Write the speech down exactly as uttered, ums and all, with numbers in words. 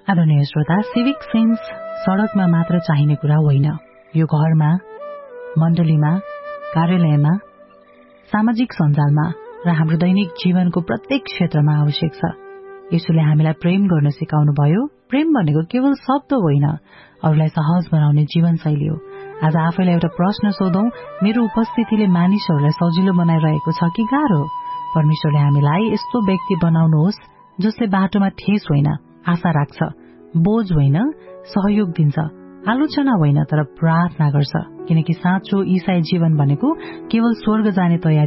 आदरणीय श्रोता, civic sense सड़कमा मात्र चाहिने कुरा होइन। यो घरमा, मण्डलीमा, कार्यालयमा, सामाजिक सञ्जालमा र हाम्रो दैनिक जीवनको प्रत्येक क्षेत्रमा आवश्यक छ। यसुले हामीलाई प्रेम गर्न सिकाउनुभयो। प्रेम भनेको केवल शब्द होइन, अरूलाई सहज बनाउने जीवनशैली हो। आज आफैलाई एउटा प्रश्न सोधौं, मेरो उपस्थितिले मानिसहरूलाई सजिलो बनाइरहेको छ कि गाह्रो? परमेश्वरले हामीलाई यस्तो व्यक्ति बनाउनुहोस् जसले बाटोमा ठेस होइन, आशा राख्छ, बोझ होइन, सहयोग दिन्छ, आलोचना होइन तर प्रार्थना गर्छ। किनकि साँचो ईसाई जीवन भनेको केवल स्वर्ग जाने तयारी